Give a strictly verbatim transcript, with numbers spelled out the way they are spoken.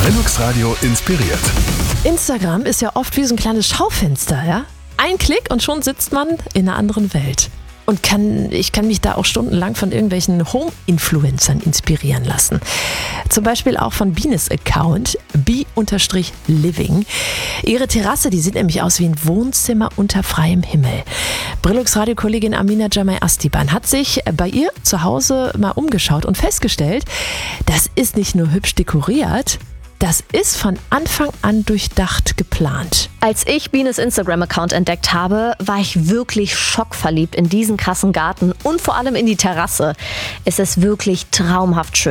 Linux Radio inspiriert. Instagram ist ja oft wie so ein kleines Schaufenster, ja? Ein Klick und schon sitzt man in einer anderen Welt. Und kann, ich kann mich da auch stundenlang von irgendwelchen Home-Influencern inspirieren lassen. Zum Beispiel auch von Bines Account, b-living. Ihre Terrasse, die sieht nämlich aus wie ein Wohnzimmer unter freiem Himmel. Brillux-Radio-Kollegin Amina Jamai-Astiban hat sich bei ihr zu Hause mal umgeschaut und festgestellt, das ist nicht nur hübsch dekoriert, das ist von Anfang an durchdacht geplant. Als ich Bines Instagram-Account entdeckt habe, war ich wirklich schockverliebt in diesen krassen Garten und vor allem in die Terrasse. Es ist wirklich traumhaft schön.